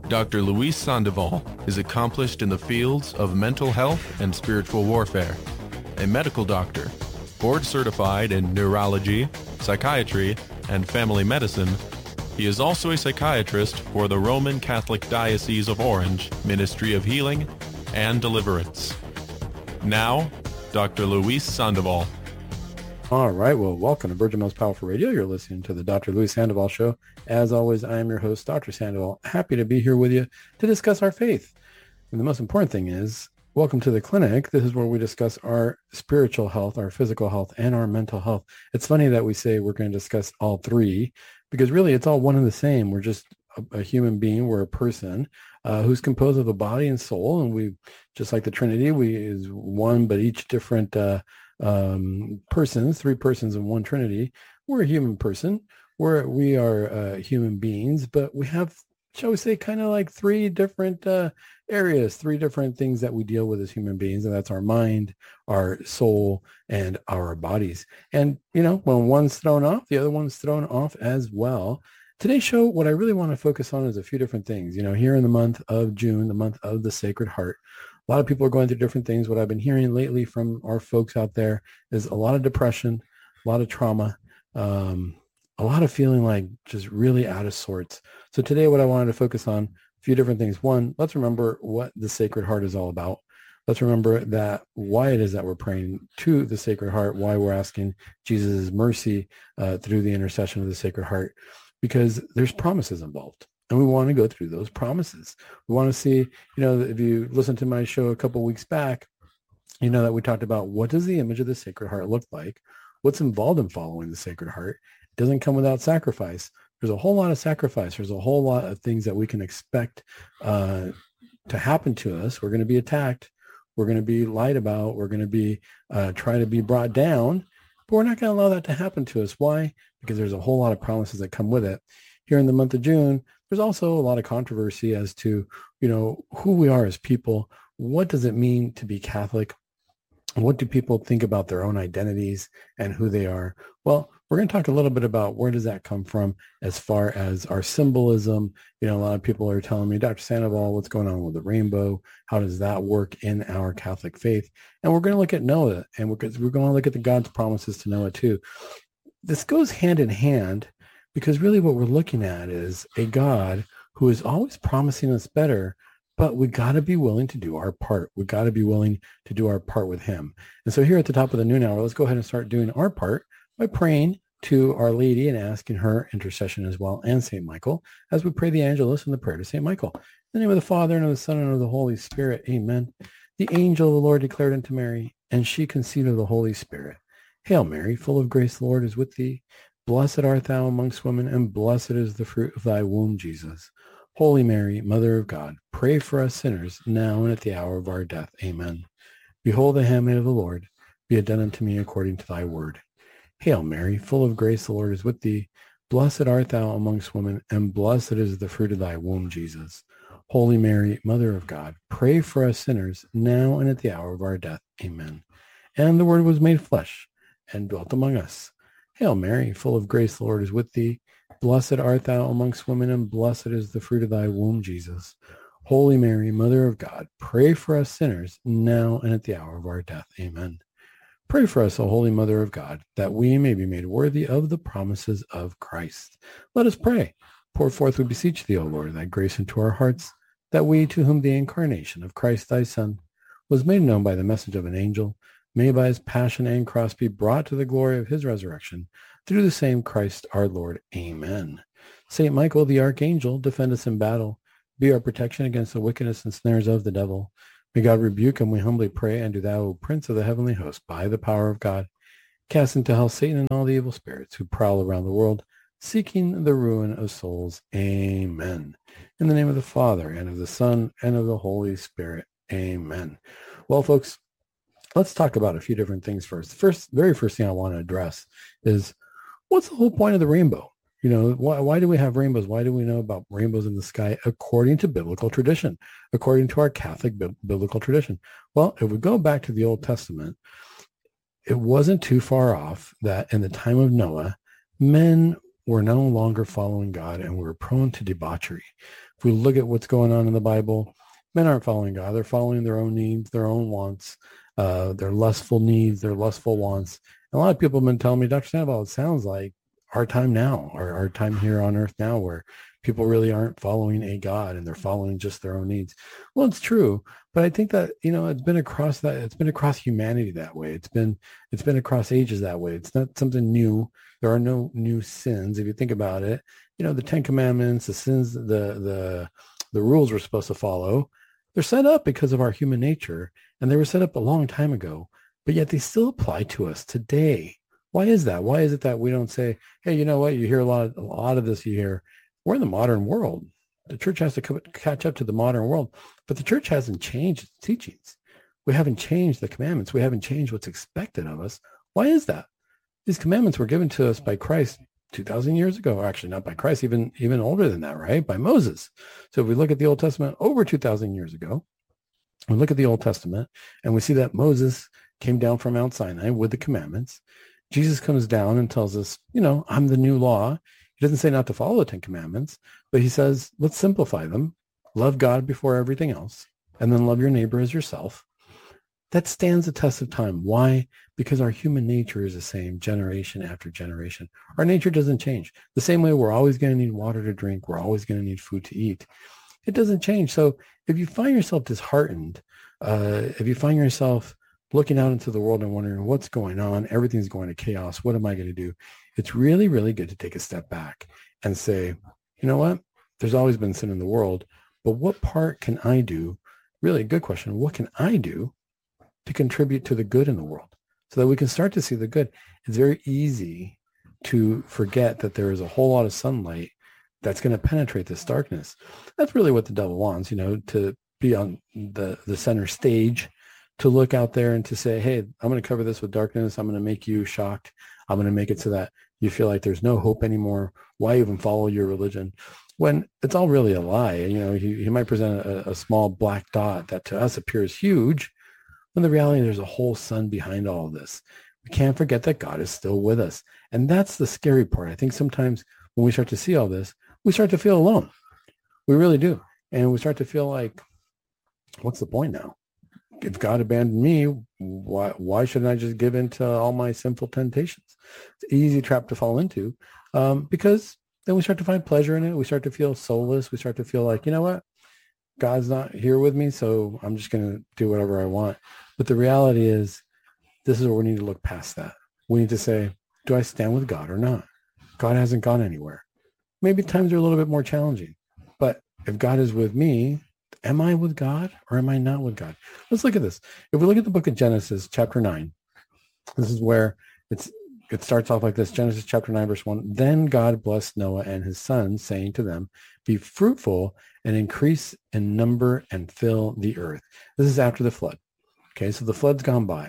Dr. Luis Sandoval is accomplished in the fields of mental health and spiritual warfare. A medical doctor, board certified in neurology, psychiatry, and family medicine, he is also a psychiatrist for the Roman Catholic Diocese of Orange Ministry of Healing and Deliverance. Now, Dr. Luis Sandoval. All right. Well, welcome to Virgin Most Powerful Radio. You're listening to the Dr. Luis Sandoval Show. As always, I am your host, Dr. Sandoval. Happy to be here with you to discuss our faith. And the most important thing is, welcome to the clinic. This is where we discuss our spiritual health, our physical health, and our mental health. It's funny that we say we're going to discuss all three because really it's all one and the same. We're just a human being. We're a person who's composed of a body and soul. And we, just like the Trinity, we is one, but each different persons, three persons in one Trinity. We're a human person. We are human beings, but we have, shall we say, kind of like three different areas, three different things that we deal with as human beings, and that's our mind, our soul, and our bodies. And, you know, when one's thrown off, the other one's thrown off as well. Today's show, what I really want to focus on is a few different things. You know, here in the month of June, the month of the Sacred Heart, a lot of people are going through different things. What I've been hearing lately from our folks out there is a lot of depression, a lot of trauma, a lot of feeling like just really out of sorts. So today what I wanted to focus on, a few different things. One, let's remember what the Sacred Heart is all about. Let's remember that why it is that we're praying to the Sacred Heart, why we're asking Jesus' mercy through the intercession of the Sacred Heart, because there's promises involved. And we want to go through those promises. We want to see, you know, if you listen to my show a couple of weeks back, you know that we talked about what does the image of the Sacred Heart look like? What's involved in following the Sacred Heart? It doesn't come without sacrifice. There's a whole lot of sacrifice. There's a whole lot of things that we can expect to happen to us. We're going to be attacked. We're going to be lied about. We're going to be try to be brought down. But we're not going to allow that to happen to us. Why? Because there's a whole lot of promises that come with it. Here in the month of June, there's also a lot of controversy as to, you know, who we are as people. What does it mean to be Catholic? What do people think about their own identities and who they are? Well, we're going to talk a little bit about where does that come from as far as our symbolism. You know, a lot of people are telling me, Dr. Sandoval, what's going on with the rainbow? How does that work in our Catholic faith? And we're going to look at Noah, and we're going to look at the God's promises to Noah too. This goes hand in hand because really what we're looking at is a God who is always promising us better, but we got to be willing to do our part. We got to be willing to do our part with him. And so here at the top of the noon hour, let's go ahead and start doing our part by praying to Our Lady and asking her intercession as well, and St. Michael, as we pray the Angelus and the prayer to St. Michael. In the name of the Father, and of the Son, and of the Holy Spirit, amen. The angel of the Lord declared unto Mary, and she conceived of the Holy Spirit. Hail Mary, full of grace, the Lord is with thee. Blessed art thou amongst women, and blessed is the fruit of thy womb, Jesus. Holy Mary, Mother of God, pray for us sinners, now and at the hour of our death. Amen. Behold the handmaid of the Lord, be it done unto me according to thy word. Hail Mary, full of grace, the Lord is with thee. Blessed art thou amongst women, and blessed is the fruit of thy womb, Jesus. Holy Mary, Mother of God, pray for us sinners, now and at the hour of our death. Amen. And the Word was made flesh, and dwelt among us. Hail Mary, full of grace, the Lord is with thee. Blessed art thou amongst women, and blessed is the fruit of thy womb, Jesus. Holy Mary, Mother of God, pray for us sinners, now and at the hour of our death. Amen. Pray for us, O Holy Mother of God, that we may be made worthy of the promises of Christ. Let us pray. Pour forth, we beseech thee, O Lord, thy grace into our hearts, that we, to whom the incarnation of Christ thy Son was made known by the message of an angel, may by his passion and cross be brought to the glory of his resurrection, through the same Christ our Lord. Amen. Saint Michael, the archangel, defend us in battle. Be our protection against the wickedness and snares of the devil. May God rebuke him, we humbly pray, and do thou, O Prince of the heavenly host, by the power of God, cast into hell Satan and all the evil spirits who prowl around the world, seeking the ruin of souls. Amen. In the name of the Father, and of the Son, and of the Holy Spirit. Amen. Well, folks, let's talk about a few different things first. The very first thing I want to address is, what's the whole point of the rainbow? You know, why do we have rainbows? Why do we know about rainbows in the sky according to biblical tradition, according to our Catholic biblical tradition? Well, if we go back to the Old Testament, it wasn't too far off that in the time of Noah, men we're no longer following God and we're prone to debauchery. If we look at what's going on in the Bible, men aren't following God. They're following their own needs, their own wants, their lustful needs, their lustful wants. And a lot of people have been telling me, Dr. Sandoval, it sounds like our time now, our time here on earth now, where people really aren't following a God and they're following just their own needs. Well, it's true, but I think that, it's been across humanity that way. It's been across ages that way. It's not something new. There are no new sins. If you think about it, the Ten Commandments, the sins, the rules we're supposed to follow, they're set up because of our human nature, and they were set up a long time ago, but yet they still apply to us today. Why is that? Why is it that we don't say, hey, you know what? You hear a lot of this. You hear, we're in the modern world. The church has to catch up to the modern world, but the church hasn't changed its teachings. We haven't changed the commandments. We haven't changed what's expected of us. Why is that? These commandments were given to us by Christ 2,000 years ago, or actually not by Christ, even older than that, right? By Moses. So if we look at the Old Testament over 2,000 years ago, we look at the Old Testament and we see that Moses came down from Mount Sinai with the commandments. Jesus comes down and tells us, I'm the new law. He doesn't say not to follow the Ten Commandments, but he says, let's simplify them. Love God before everything else, and then love your neighbor as yourself. That stands the test of time. Why? Because our human nature is the same generation after generation. Our nature doesn't change. The same way we're always going to need water to drink, we're always going to need food to eat. It doesn't change. So if you find yourself disheartened, if you find yourself looking out into the world and wondering what's going on, everything's going to chaos, what am I going to do? It's really, really good to take a step back and say, you know what? There's always been sin in the world, but what part can I do? Really a good question. What can I do to contribute to the good in the world so that we can start to see the good? It's very easy to forget that there is a whole lot of sunlight that's going to penetrate this darkness. That's really what the devil wants, to be on the center stage, to look out there and to say, hey, I'm going to cover this with darkness. I'm going to make you shocked. I'm going to make it so that you feel like there's no hope anymore. Why even follow your religion? When it's all really a lie. He might present a small black dot that to us appears huge, when the reality there's a whole sun behind all of this. We can't forget that God is still with us. And that's the scary part. I think sometimes when we start to see all this, we start to feel alone. We really do. And we start to feel like, what's the point now? If God abandoned me, why shouldn't I just give in to all my sinful temptations? It's an easy trap to fall into, because then we start to find pleasure in it. We start to feel soulless. We start to feel like, you know what? God's not here with me, so I'm just going to do whatever I want. But the reality is, this is where we need to look past that. We need to say, do I stand with God or not? God hasn't gone anywhere. Maybe times are a little bit more challenging, but if God is with me, am I with God or am I not with God? Let's look at this. If we look at the book of Genesis, chapter 9, this is where it starts off like this. Genesis chapter 9, verse 1. Then God blessed Noah and his sons, saying to them, be fruitful and increase in number and fill the earth. This is after the flood. Okay, so the flood's gone by.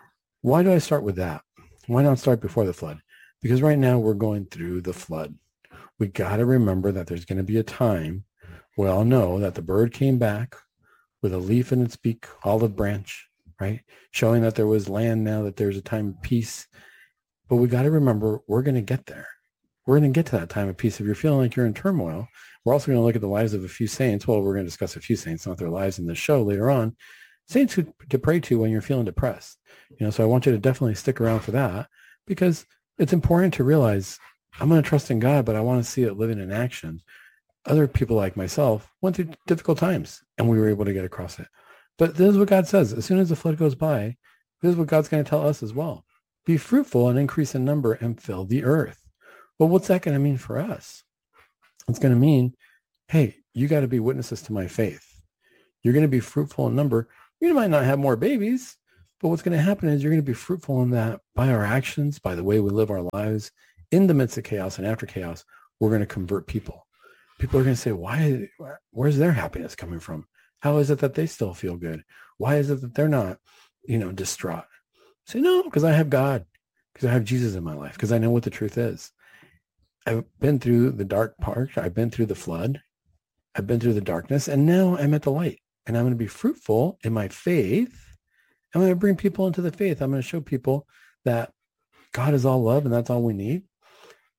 Why do I start with that? Why not start before the flood? Because right now we're going through the flood. We got to remember that there's going to be a time. We all know that the bird came back with a leaf in its beak, olive branch, right? Showing that there was land now, that there's a time of peace. But we got to remember, we're going to get there. We're going to get to that time of peace. If you're feeling like you're in turmoil, we're also going to look at the lives of a few saints. Well, we're going to discuss a few saints, not their lives in this show later on. Saints to pray to when you're feeling depressed. So I want you to definitely stick around for that, because it's important to realize I'm going to trust in God, but I want to see it living in action. Other people like myself went through difficult times and we were able to get across it. But this is what God says. As soon as the flood goes by, this is what God's going to tell us as well. Be fruitful and increase in number and fill the earth. Well, what's that going to mean for us? It's going to mean, hey, you got to be witnesses to my faith. You're going to be fruitful in number. You might not have more babies, but what's going to happen is you're going to be fruitful in that by our actions, by the way we live our lives in the midst of chaos and after chaos. We're going to convert people. People are going to say, where's their happiness coming from? How is it that they still feel good? Why is it that they're not, distraught? Say, no, because I have God, because I have Jesus in my life, because I know what the truth is. I've been through the dark part. I've been through the flood. I've been through the darkness, and now I'm at the light, and I'm going to be fruitful in my faith. I'm going to bring people into the faith. I'm going to show people that God is all love, and that's all we need.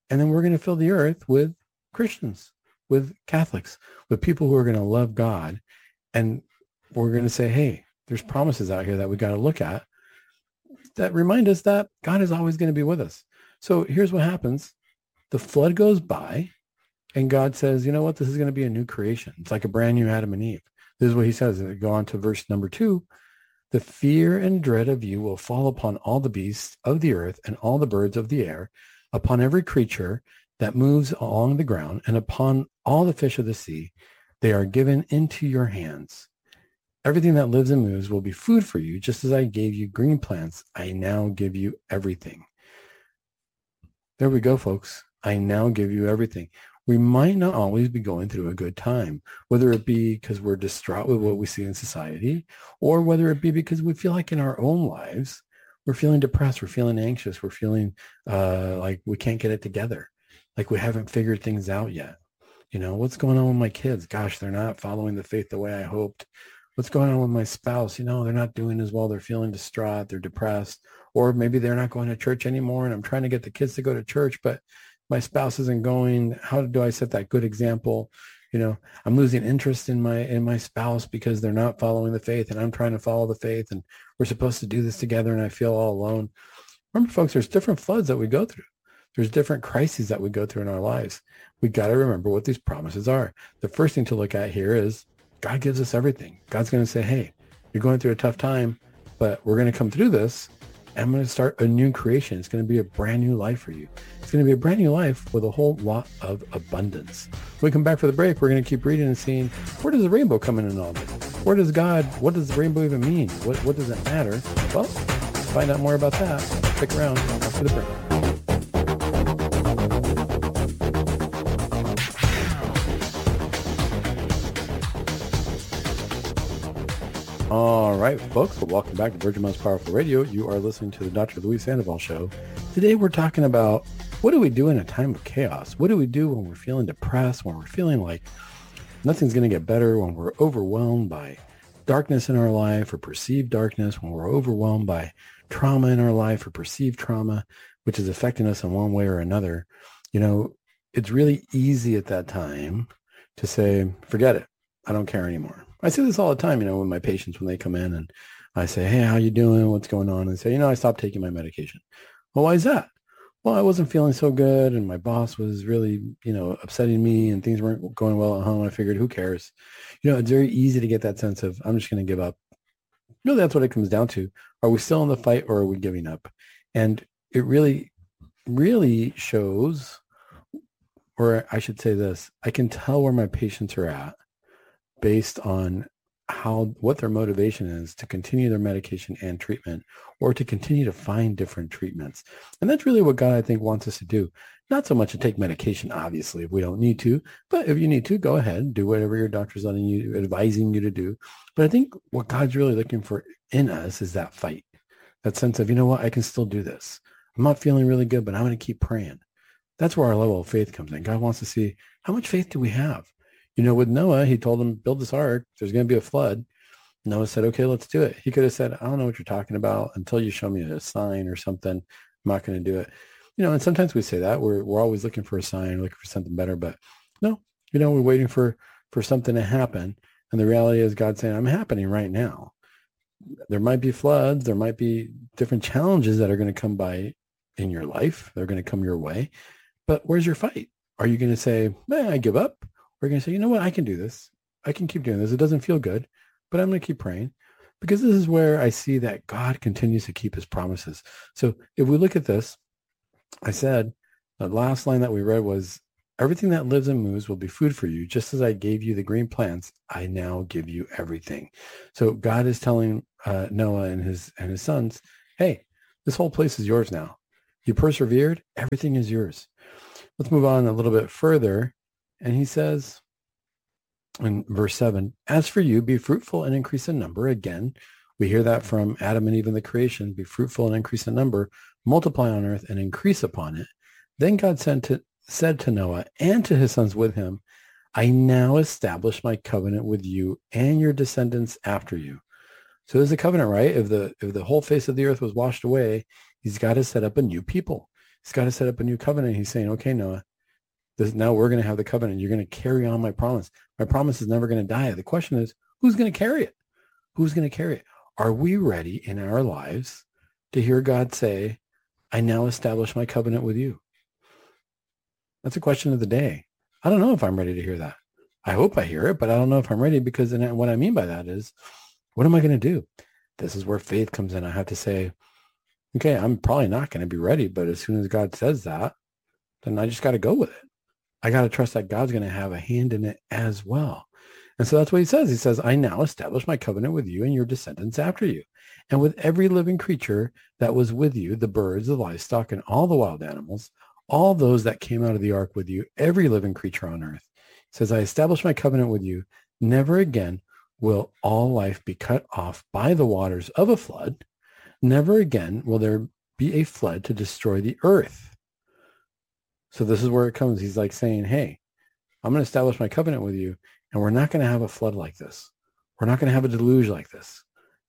And then we're going to fill the earth with Christians, with Catholics, with people who are going to love God. And we're going to say, hey, there's promises out here that we got to look at that remind us that God is always going to be with us. So here's what happens. The flood goes by and God says, you know what? This is going to be a new creation. It's like a brand new Adam and Eve. This is what he says. Go on to verse number 2. The fear and dread of you will fall upon all the beasts of the earth and all the birds of the air, upon every creature that moves along the ground, and upon all the fish of the sea. They are given into your hands. Everything that lives and moves will be food for you, just as I gave you green plants. I now give you everything. There we go, folks. I now give you everything. We might not always be going through a good time, whether it be because we're distraught with what we see in society, or whether it be because we feel like in our own lives, we're feeling depressed, we're feeling anxious, we're feeling like we can't get it together, like we haven't figured things out yet. You know, what's going on with my kids? Gosh, they're not following the faith the way I hoped. What's going on with my spouse? You know, they're not doing as well. They're feeling distraught. They're depressed. Or maybe they're not going to church anymore, and I'm trying to get the kids to go to church, but my spouse isn't going. How do I set that good example? You know, I'm losing interest in my spouse because they're not following the faith, and I'm trying to follow the faith, and we're supposed to do this together, and I feel all alone. Remember, folks, there's different floods that we go through. There's different crises that we go through in our lives. We got to remember what these promises are. The first thing to look at here is God gives us everything. God's going to say, hey, you're going through a tough time, but we're going to come through this. I'm going to start a new creation. It's going to be a brand new life for you. It's going to be a brand new life with a whole lot of abundance. When we come back for the break, we're going to keep reading and seeing, where does the rainbow come in all this? What does the rainbow even mean? What does it matter? Well, find out more about that. Stick around after the break. All right, folks, welcome back to Virgin Most Powerful Radio. You are listening to the Dr. Luis Sandoval Show. Today, we're talking about what do we do in a time of chaos? What do we do when we're feeling depressed, when we're feeling like nothing's going to get better, when we're overwhelmed by darkness in our life or perceived darkness, when we're overwhelmed by trauma in our life or perceived trauma, which is affecting us in one way or another. You know, it's really easy at that time to say, forget it. I don't care anymore. I see this all the time, you know, with my patients when they come in and I say, hey, how you doing? What's going on? And they say, you know, I stopped taking my medication. Well, why is that? Well, I wasn't feeling so good and my boss was really, you know, upsetting me and things weren't going well at home. I figured, who cares? You know, it's very easy to get that sense of, I'm just going to give up. Really, that's what it comes down to. Are we still in the fight or are we giving up? And it really, really shows, or I should say this, I can tell where my patients are at based on what their motivation is to continue their medication and treatment or to continue to find different treatments. And that's really what God, I think, wants us to do. Not so much to take medication, obviously, if we don't need to, but if you need to, go ahead, do whatever your doctor's advising you to do. But I think what God's really looking for in us is that fight, that sense of, you know what, I can still do this. I'm not feeling really good, but I'm going to keep praying. That's where our level of faith comes in. God wants to see, how much faith do we have? You know, with Noah, he told him, build this ark. There's going to be a flood. Noah said, okay, let's do it. He could have said, I don't know what you're talking about until you show me a sign or something. I'm not going to do it. You know, and sometimes we say that. We're always looking for a sign, looking for something better. But no, you know, we're waiting for something to happen. And the reality is God saying, I'm happening right now. There might be floods. There might be different challenges that are going to come by in your life. They're going to come your way. But where's your fight? Are you going to say, I give up? We're going to say, you know what, I can do this. I can keep doing this. It doesn't feel good, but I'm going to keep praying because this is where I see that God continues to keep his promises. So if we look at this, I said the last line that we read was, everything that lives and moves will be food for you. Just as I gave you the green plants, I now give you everything. So God is telling Noah and his sons, hey, this whole place is yours now. You persevered. Everything is yours. Let's move on a little bit further. And he says in verse 7, as for you, be fruitful and increase in number. Again, we hear that from Adam and Eve in the creation, be fruitful and increase in number, multiply on earth and increase upon it. Then God said to Noah and to his sons with him, I now establish my covenant with you and your descendants after you. So there's a covenant, right? If the whole face of the earth was washed away, he's got to set up a new people. He's got to set up a new covenant. He's saying, okay, Noah, now we're going to have the covenant. You're going to carry on my promise. My promise is never going to die. The question is, who's going to carry it? Who's going to carry it? Are we ready in our lives to hear God say, I now establish my covenant with you? That's a question of the day. I don't know if I'm ready to hear that. I hope I hear it, but I don't know if I'm ready, because then what I mean by that is, what am I going to do? This is where faith comes in. I have to say, okay, I'm probably not going to be ready, but as soon as God says that, then I just got to go with it. I got to trust that God's going to have a hand in it as well. And so that's what he says. He says, I now establish my covenant with you and your descendants after you, and with every living creature that was with you, the birds, the livestock, and all the wild animals, all those that came out of the ark with you, every living creature on earth. He says, I establish my covenant with you. Never again will all life be cut off by the waters of a flood. Never again will there be a flood to destroy the earth. So this is where it comes. He's like saying, hey, I'm going to establish my covenant with you, and we're not going to have a flood like this. We're not going to have a deluge like this.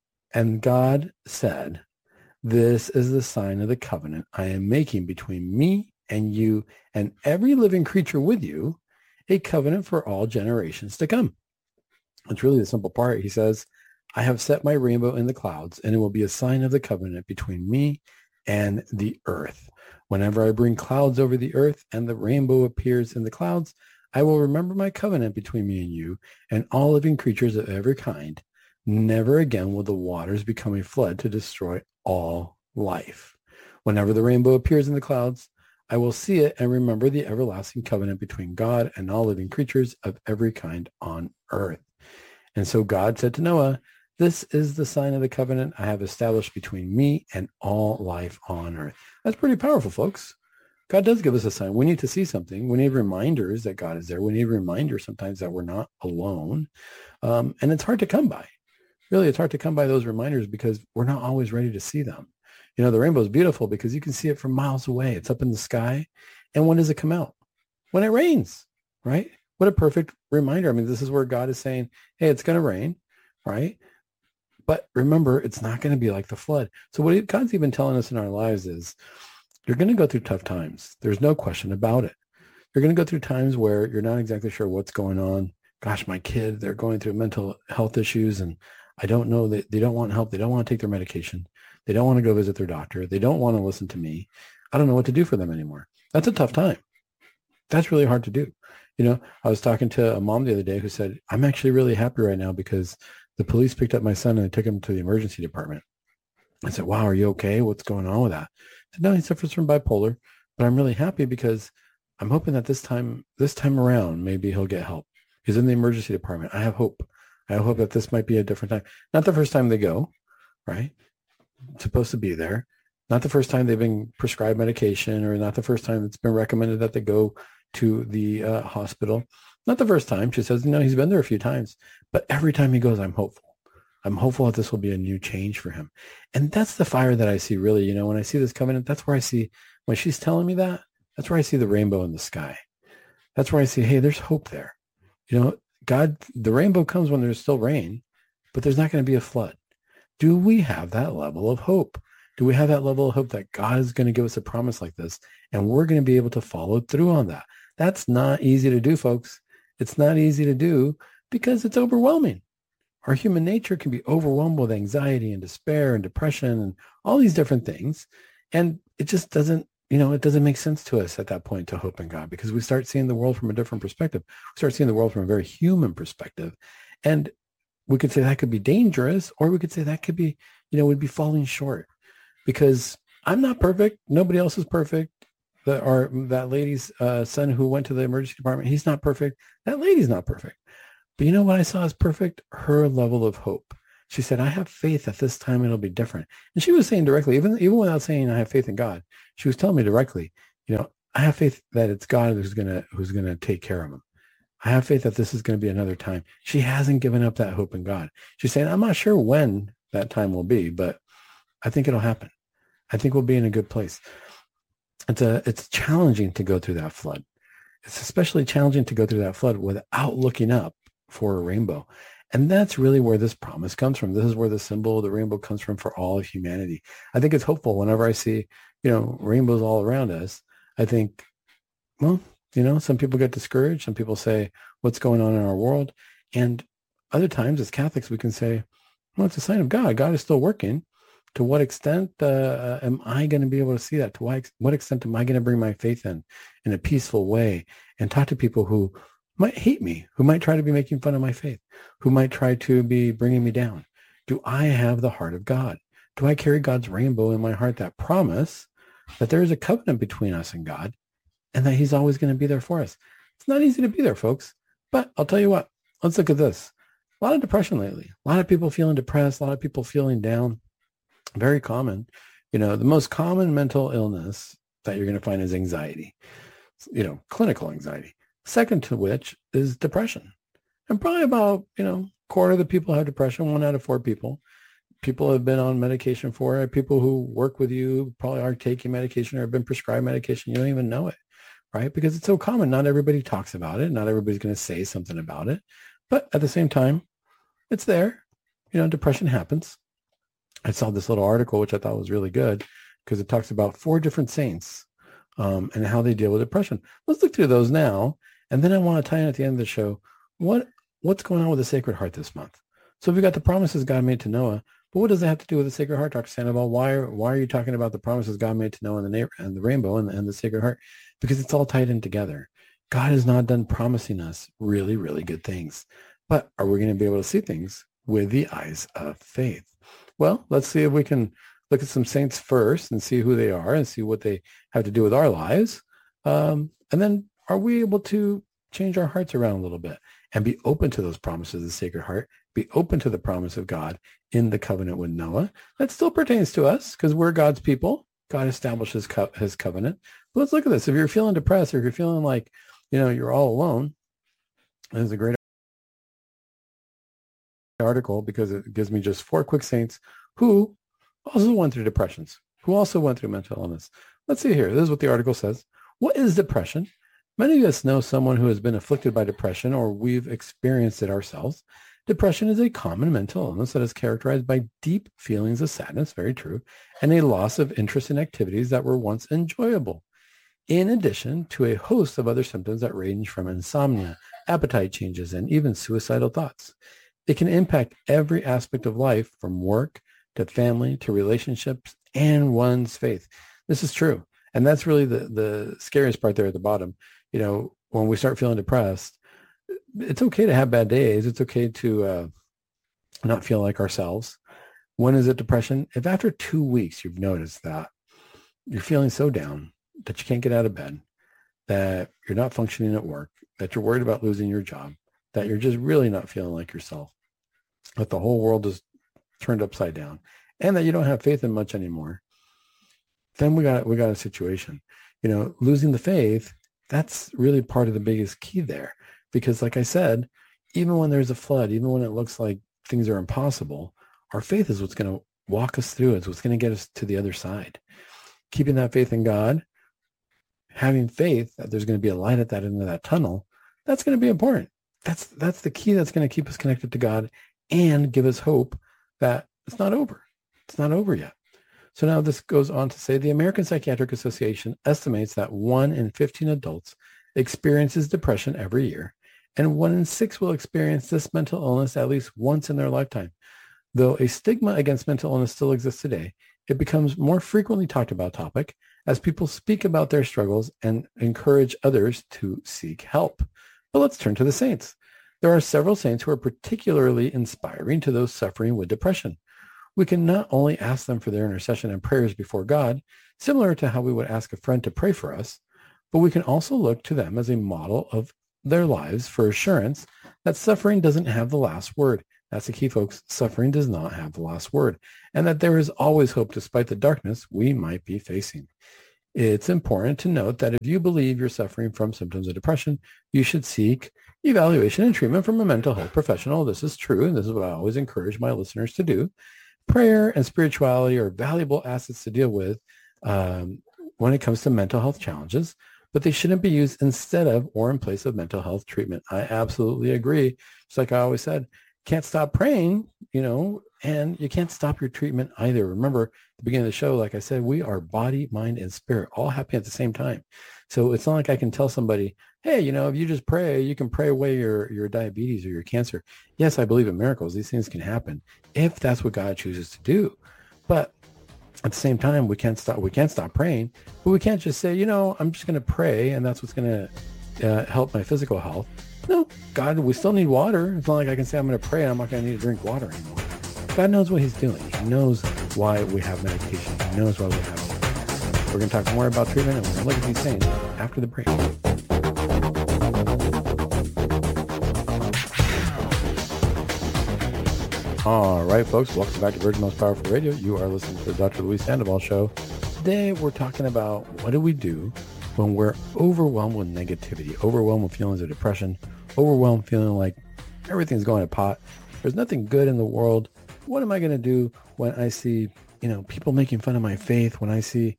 And God said, this is the sign of the covenant I am making between me and you and every living creature with you, a covenant for all generations to come. It's really the simple part. He says, I have set my rainbow in the clouds, and it will be a sign of the covenant between me and the earth. Whenever I bring clouds over the earth and the rainbow appears in the clouds, I will remember my covenant between me and you and all living creatures of every kind. Never again will the waters become a flood to destroy all life. Whenever the rainbow appears in the clouds, I will see it and remember the everlasting covenant between God and all living creatures of every kind on earth. And so God said to Noah, this is the sign of the covenant I have established between me and all life on earth. That's pretty powerful, folks. God does give us a sign. We need to see something. We need reminders that God is there. We need reminders sometimes that we're not alone. And it's hard to come by. Really, it's hard to come by those reminders because we're not always ready to see them. You know, the rainbow is beautiful because you can see it from miles away. It's up in the sky. And when does it come out? When it rains, right? What a perfect reminder. I mean, this is where God is saying, hey, it's going to rain, right? But remember, it's not going to be like the flood. So what God's even telling us in our lives is you're going to go through tough times. There's no question about it. You're going to go through times where you're not exactly sure what's going on. Gosh, my kid, they're going through mental health issues, and I don't know that they don't want help. They don't want to take their medication. They don't want to go visit their doctor. They don't want to listen to me. I don't know what to do for them anymore. That's a tough time. That's really hard to do. You know, I was talking to a mom the other day who said, I'm actually really happy right now because the police picked up my son and they took him to the emergency department. I said, wow, are you okay? What's going on with that? I said, no, he suffers from bipolar, but I'm really happy because I'm hoping that this time around, maybe he'll get help. He's in the emergency department. I have hope. I hope that this might be a different time. Not the first time they go, right? Supposed to be there. Not the first time they've been prescribed medication, or not the first time it's been recommended that they go to the hospital. Not the first time. She says, no, he's been there a few times, but every time he goes, I'm hopeful. I'm hopeful that this will be a new change for him. And that's the fire that I see, really. You know, when I see this covenant, that's where I see, when she's telling me that, that's where I see the rainbow in the sky. That's where I see, hey, there's hope there. You know, God, the rainbow comes when there's still rain, but there's not going to be a flood. Do we have that level of hope? Do we have that level of hope that God is going to give us a promise like this and we're going to be able to follow through on that? That's not easy to do, folks. It's not easy to do because it's overwhelming. Our human nature can be overwhelmed with anxiety and despair and depression and all these different things. And it just doesn't, you know, it doesn't make sense to us at that point to hope in God, because we start seeing the world from a different perspective. We start seeing the world from a very human perspective. And we could say that could be dangerous, or we could say that could be, you know, we'd be falling short, because I'm not perfect. Nobody else is perfect. That lady's son who went to the emergency department, he's not perfect. That lady's not perfect. But you know what I saw as perfect? Her level of hope. She said, I have faith that this time it'll be different. And she was saying directly, even without saying I have faith in God, she was telling me directly, you know, I have faith that it's God who's gonna take care of him. I have faith that this is going to be another time. She hasn't given up that hope in God. She's saying, I'm not sure when that time will be, but I think it'll happen. I think we'll be in a good place. It's challenging to go through that flood. It's especially challenging to go through that flood without looking up for a rainbow. And that's really where this promise comes from. This is where the symbol of the rainbow comes from for all of humanity. I think it's hopeful whenever I see rainbows all around us, I think, well, some people get discouraged. Some people say, what's going on in our world? And other times as Catholics, we can say, well, it's a sign of God. God is still working. To what extent am I going to be able to see that? To what extent am I going to bring my faith in a peaceful way and talk to people who might hate me, who might try to be making fun of my faith, who might try to be bringing me down? Do I have the heart of God? Do I carry God's rainbow in my heart, that promise that there is a covenant between us and God and that he's always going to be there for us? It's not easy to be there, folks. But I'll tell you what, let's look at this. A lot of depression lately. A lot of people feeling depressed, a lot of people feeling down. Very common. The most common mental illness that you're going to find is anxiety, clinical anxiety. Second to which is depression. And probably about, quarter of the people have depression, 1 out of 4 people. People have been on medication for it. People who work with you probably are taking medication or have been prescribed medication. You don't even know it, right? Because it's so common. Not everybody talks about it. Not everybody's going to say something about it. But at the same time, it's there. Depression happens. I saw this little article, which I thought was really good because it talks about 4 different saints and how they deal with depression. Let's look through those now. And then I want to tie in at the end of the show, what's going on with the Sacred Heart this month? So we've got the promises God made to Noah, but what does that have to do with the Sacred Heart, Dr. Sandoval? Why are you talking about the promises God made to Noah and the rainbow and the Sacred Heart? Because it's all tied in together. God is not done promising us really, really good things. But are we going to be able to see things with the eyes of faith? Well, let's see if we can look at some saints first and see who they are and see what they have to do with our lives. And then are we able to change our hearts around a little bit and be open to those promises of the Sacred Heart, be open to the promise of God in the covenant with Noah? That still pertains to us because we're God's people. God establishes his covenant. But let's look at this. If you're feeling depressed or if you're feeling like, you're all alone, there's a great article because it gives me just 4 quick saints who also went through depressions, who also went through mental illness. Let's see here. This is what the article says. What is depression? Many of us know someone who has been afflicted by depression or we've experienced it ourselves. Depression is a common mental illness that is characterized by deep feelings of sadness, very true, and a loss of interest in activities that were once enjoyable, in addition to a host of other symptoms that range from insomnia, appetite changes, and even suicidal thoughts. It can impact every aspect of life, from work to family to relationships and one's faith. This is true. And that's really the scariest part there at the bottom. When we start feeling depressed, it's okay to have bad days. It's okay to not feel like ourselves. When is it depression? If after 2 weeks you've noticed that you're feeling so down that you can't get out of bed, that you're not functioning at work, that you're worried about losing your job, that you're just really not feeling like yourself, that the whole world is turned upside down, and that you don't have faith in much anymore, then we got a situation. Losing the faith, that's really part of the biggest key there. Because like I said, even when there's a flood, even when it looks like things are impossible, our faith is what's going to walk us through. It's what's going to get us to the other side. Keeping that faith in God, having faith that there's going to be a light at that end of that tunnel, that's going to be important. That's the key that's going to keep us connected to God and give us hope that it's not over. It's not over yet. So now this goes on to say the American Psychiatric Association estimates that 1 in 15 adults experiences depression every year, and 1 in 6 will experience this mental illness at least once in their lifetime. Though a stigma against mental illness still exists today, it becomes more frequently talked about topic as people speak about their struggles and encourage others to seek help. But let's turn to the saints. There are several saints who are particularly inspiring to those suffering with depression. We can not only ask them for their intercession and prayers before God, similar to how we would ask a friend to pray for us, but we can also look to them as a model of their lives for assurance that suffering doesn't have the last word. That's the key, folks. Suffering does not have the last word, and that there is always hope despite the darkness we might be facing. It's important to note that if you believe you're suffering from symptoms of depression, you should seek evaluation and treatment from a mental health professional. This is true, and this is what I always encourage my listeners to do. Prayer and spirituality are valuable assets to deal with when it comes to mental health challenges, but they shouldn't be used instead of or in place of mental health treatment. I absolutely agree. Just like I always said, can't stop praying, And you can't stop your treatment either. Remember, at the beginning of the show, like I said, we are body, mind, and spirit all happening at the same time. So it's not like I can tell somebody, hey, if you just pray, you can pray away your diabetes or your cancer. Yes, I believe in miracles. These things can happen if that's what God chooses to do. But at the same time, we can't stop praying, but we can't just say, I'm just going to pray and that's what's going to help my physical health. No, God, we still need water. It's not like I can say I'm going to pray and I'm not going to need to drink water anymore. God knows what he's doing. He knows why we have medication. He knows why we have. We're going to talk more about treatment and we're going to look at these things after the break. All right, folks, welcome back to Virgin Most Powerful Radio. You are listening to the Dr. Luis Sandoval Show. Today, we're talking about what do we do when we're overwhelmed with negativity, overwhelmed with feelings of depression, overwhelmed feeling like everything's going to pot. There's nothing good in the world. What am I going to do when I see, people making fun of my faith, when I see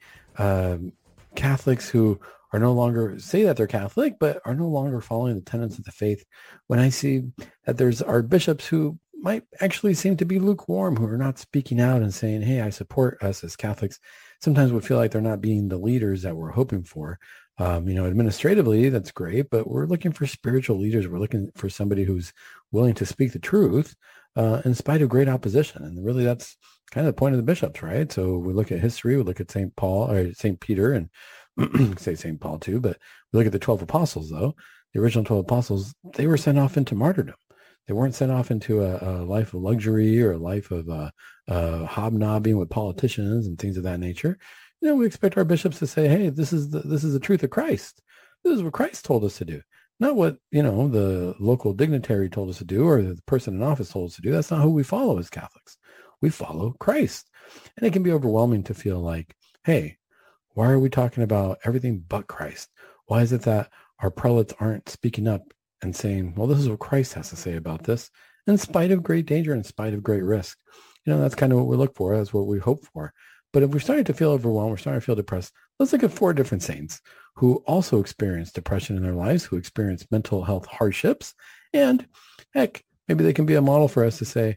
Catholics who are no longer say that they're Catholic, but are no longer following the tenets of the faith, when I see that there's our bishops who might actually seem to be lukewarm, who are not speaking out and saying, hey, I support us as Catholics. Sometimes we feel like they're not being the leaders that we're hoping for. Administratively, that's great, but we're looking for spiritual leaders. We're looking for somebody who's willing to speak the truth in spite of great opposition. And really, that's kind of the point of the bishops, right? So we look at history, we look at St. Paul or St. Peter, and say St. Paul too, but we look at the 12 apostles, though. The original 12 apostles, they were sent off into martyrdom. They weren't sent off into a life of luxury or a life of hobnobbing with politicians and things of that nature. We expect our bishops to say, hey, this is the truth of Christ. This is what Christ told us to do. Not what, the local dignitary told us to do or the person in office told us to do. That's not who we follow as Catholics. We follow Christ. And it can be overwhelming to feel like, hey, why are we talking about everything but Christ? Why is it that our prelates aren't speaking up and saying, well, this is what Christ has to say about this, in spite of great danger, in spite of great risk? That's kind of what we look for. That's what we hope for. But if we're starting to feel overwhelmed, we're starting to feel depressed, let's look at 4 different saints who also experienced depression in their lives, who experienced mental health hardships. And heck, maybe they can be a model for us to say,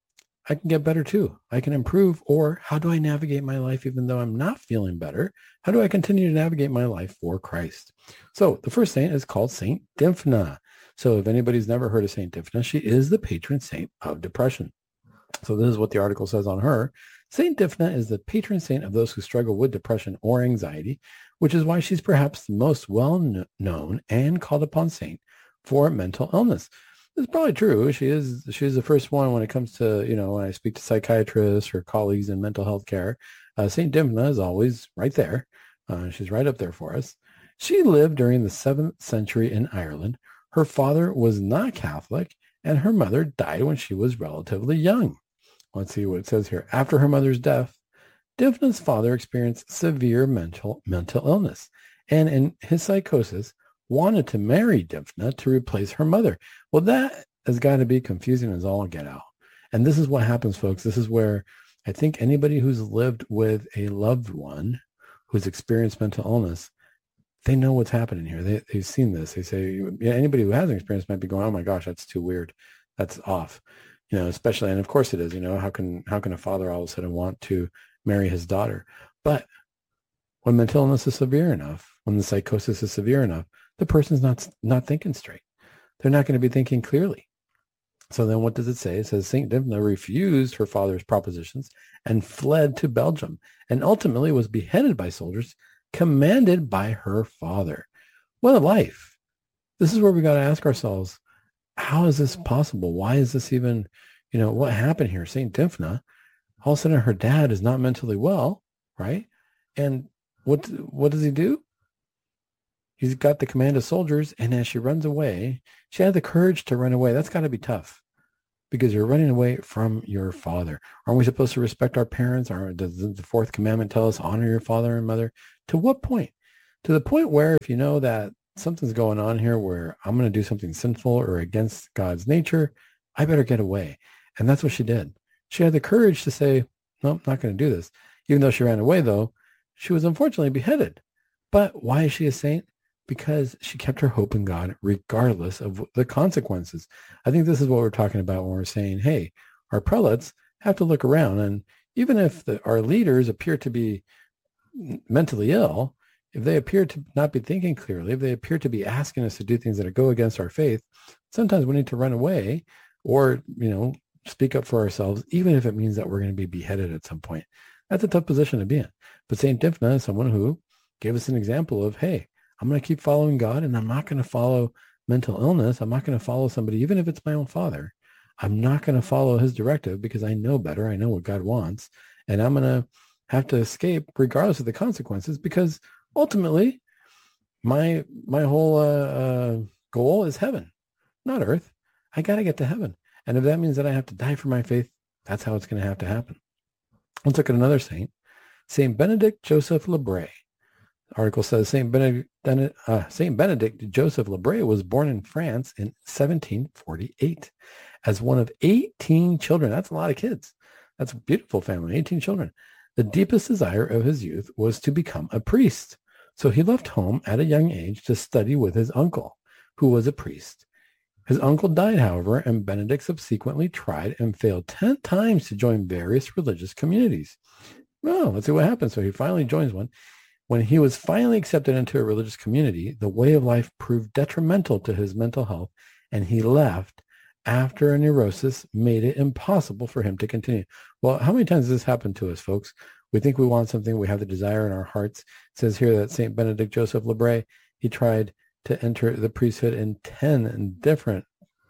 I can get better too. I can improve. Or how do I navigate my life even though I'm not feeling better? How do I continue to navigate my life for Christ? So the first saint is called Saint Dymphna. So if anybody's never heard of Saint Dymphna, she is the patron saint of depression. So this is what the article says on her. Saint Dymphna is the patron saint of those who struggle with depression or anxiety, which is why she's perhaps the most well-known and called upon saint for mental illness. It's probably true. She's the first one when it comes to, when I speak to psychiatrists or colleagues in mental health care. Saint Dymphna is always right there. She's right up there for us. She lived during the 7th century in Ireland. Her father was not Catholic, and her mother died when she was relatively young. Let's see what it says here. After her mother's death, Dymphna's father experienced severe mental illness, and in his psychosis, wanted to marry Dymphna to replace her mother. Well, that has got to be confusing as all get out. And this is what happens, folks. This is where I think anybody who's lived with a loved one who's experienced mental illness, they know what's happening here. They've seen this. They say, anybody who hasn't experienced might be going, oh my gosh, that's too weird. That's off. Especially, and of course it is, how can a father all of a sudden want to marry his daughter? But when mental illness is severe enough, when the psychosis is severe enough, the person's not thinking straight. They're not going to be thinking clearly. So then what does it say? It says St. Dymphna refused her father's propositions and fled to Belgium and ultimately was beheaded by soldiers commanded by her father. What a life. This is where we got to ask ourselves, how is this possible? Why is this even, what happened here? St. Dymphna, all of a sudden her dad is not mentally well, right? And what does he do? He's got the command of soldiers, and as she runs away, she had the courage to run away. That's got to be tough because you're running away from your father. Aren't we supposed to respect our parents? Does the 4th commandment tell us honor your father and mother? To what point? To the point where if you know that something's going on here where I'm going to do something sinful or against God's nature, I better get away. And that's what she did. She had the courage to say, no, I'm not going to do this. Even though she ran away, though, she was unfortunately beheaded. But why is she a saint? Because she kept her hope in God regardless of the consequences. I think this is what we're talking about when we're saying, hey, our prelates have to look around. And even if our leaders appear to be mentally ill, if they appear to not be thinking clearly, if they appear to be asking us to do things that go against our faith, sometimes we need to run away or, speak up for ourselves, even if it means that we're going to be beheaded at some point. That's a tough position to be in. But St. Dymphna is someone who gave us an example of, hey, I'm going to keep following God, and I'm not going to follow mental illness. I'm not going to follow somebody, even if it's my own father. I'm not going to follow his directive because I know better. I know what God wants, and I'm going to have to escape regardless of the consequences, because ultimately my whole goal is heaven, not earth. I got to get to heaven. And if that means that I have to die for my faith, that's how it's going to have to happen. Let's look at another saint, Saint Benedict Joseph Lebray. The article says Saint Benedict Joseph Lebray was born in France in 1748 as one of 18 children. That's a lot of kids. That's a beautiful family, 18 children. The deepest desire of his youth was to become a priest. So he left home at a young age to study with his uncle, who was a priest. His uncle died, however, and Benedict subsequently tried and failed 10 times to join various religious communities. Well, let's see what happens. So he finally joins one. When he was finally accepted into a religious community, the way of life proved detrimental to his mental health, and he left after a neurosis made it impossible for him to continue. Well, how many times has this happened to us, folks? We think we want something. We have the desire in our hearts. It says here that St. Benedict Joseph Lebray, he tried to enter the priesthood in 10 different,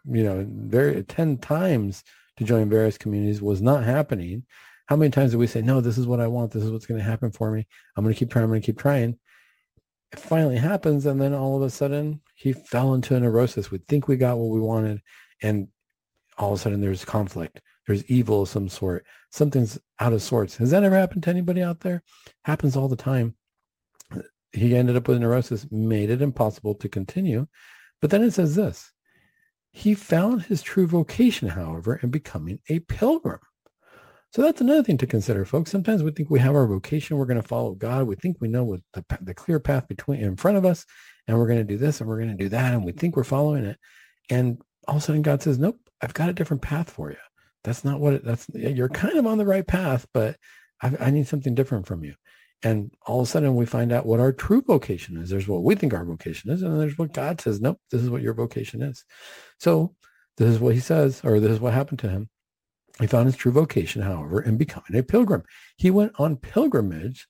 10 times to join various communities, was not happening. How many times do we say, no, this is what I want. This is what's going to happen for me. I'm going to keep trying. I'm going to keep trying. It finally happens. And then all of a sudden he fell into a neurosis. We think we got what we wanted. And all of a sudden there's conflict. There's evil of some sort. Something's out of sorts. Has that ever happened to anybody out there? Happens all the time. He ended up with neurosis, made it impossible to continue. But then it says this. He found his true vocation, however, in becoming a pilgrim. So that's another thing to consider, folks. Sometimes we think we have our vocation. We're going to follow God. We think we know what the clear path in front of us, and we're going to do this and we're going to do that, and we think we're following it. And all of a sudden God says, nope, I've got a different path for you. That's not what you're kind of on the right path, but I need something different from you. And all of a sudden we find out what our true vocation is. There's what we think our vocation is, and then there's what God says, nope, this is what your vocation is. So this is what he says, or this is what happened to him. He found his true vocation, however, in becoming a pilgrim. He went on pilgrimages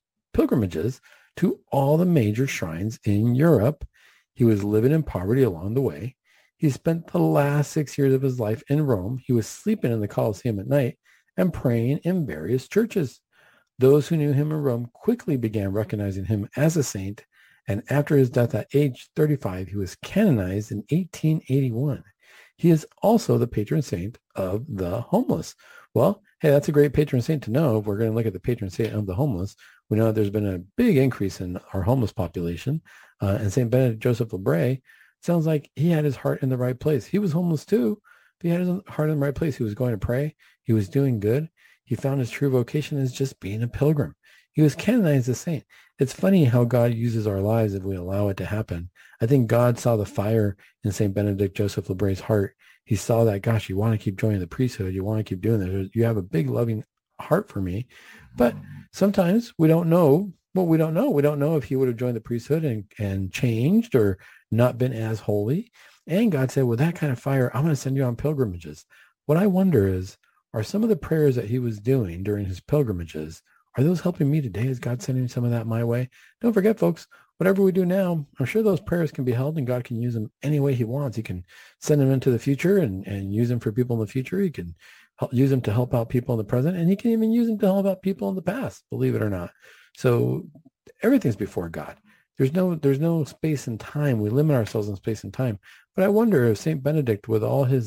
to all the major shrines in Europe. He was living in poverty along the way. He spent the last 6 years of his life in Rome. He was sleeping in the Colosseum at night and praying in various churches. Those who knew him in Rome quickly began recognizing him as a saint, and after his death at age 35, he was canonized in 1881. He is also the patron saint of the homeless. Well, hey, that's a great patron saint to know. If we're going to look at the patron saint of the homeless, we know that there's been a big increase in our homeless population. And St. Benedict Joseph Lebray sounds like he had his heart in the right place. He was homeless too, but he had his heart in the right place. He was going to pray. He was doing good. He found his true vocation as just being a pilgrim. He was canonized as a saint. It's funny how God uses our lives if we allow it to happen. I think God saw the fire in St. Benedict Joseph Lebray's heart. He saw that, gosh, you want to keep joining the priesthood. You want to keep doing this. You have a big loving heart for me. But sometimes we don't know what we don't know. We don't know if he would have joined the priesthood and changed or not been as holy. And God said, with that kind of fire, I'm going to send you on pilgrimages. What I wonder is, are some of the prayers that he was doing during his pilgrimages, are those helping me today? Is God sending some of that my way? Don't forget, folks, whatever we do now, I'm sure those prayers can be held and God can use them any way he wants. He can send them into the future and use them for people in the future. He can use them to help out people in the present, and he can even use them to help out people in the past, believe it or not. So everything's before God. There's no space and time. We limit ourselves in space and time. But I wonder if St. Benedict, with all his